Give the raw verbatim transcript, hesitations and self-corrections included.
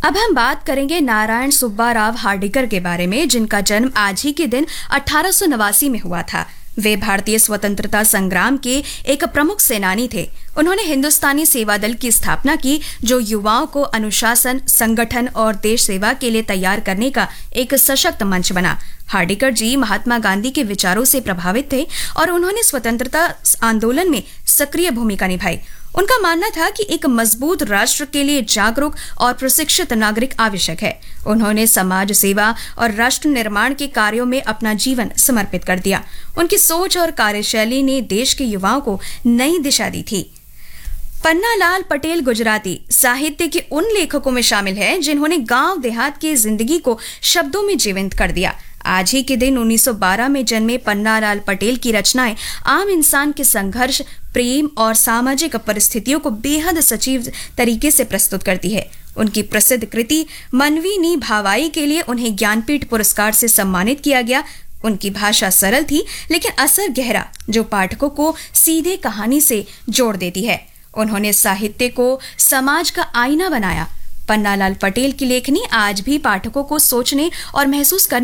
अब हम बात करेंगे नारायण सुब्बाराव हार्डिकर के बारे में, जिनका जन्म आज ही के दिन अठारह सौ नवासी में हुआ था। वे भारतीय स्वतंत्रता संग्राम के एक प्रमुख सेनानी थे। उन्होंने हिंदुस्तानी सेवा दल की स्थापना की, जो युवाओं को अनुशासन, संगठन और देश सेवा के लिए तैयार करने का एक सशक्त मंच बना। हार्डिकर जी महात्मा गांधी के विचारों से प्रभावित थे और उन्होंने स्वतंत्रता आंदोलन में सक्रिय भूमिका निभाई। उनका मानना था कि एक मजबूत राष्ट्र के लिए जागरूक और प्रशिक्षित नागरिक आवश्यक है। उन्होंने समाज सेवा और राष्ट्र निर्माण के कार्यों में अपना जीवन समर्पित कर दिया। उनकी सोच और कार्यशैली ने देश के युवाओं को नई दिशा दी थी। पन्नालाल पटेल गुजराती साहित्य के उन लेखकों में शामिल हैं जिन्होंने गांव देहात की जिंदगी को शब्दों में जीवंत कर दिया। आज ही के दिन उन्नीस सौ बारह में जन्मे पन्नालाल पटेल की रचनाएं आम इंसान के संघर्ष, प्रेम और सामाजिक परिस्थितियों को बेहद सजीव तरीके से प्रस्तुत करती है। उनकी प्रसिद्ध कृति मनवी नी भावाई के लिए उन्हें ज्ञानपीठ पुरस्कार से सम्मानित किया गया। उनकी भाषा सरल थी लेकिन असर गहरा, जो पाठकों को सीधे कहानी से जोड़ देती है। उन्होंने साहित्य को समाज का आईना बनाया। पन्नालाल पटेल की लेखनी आज भी पाठकों को सोचने और महसूस करने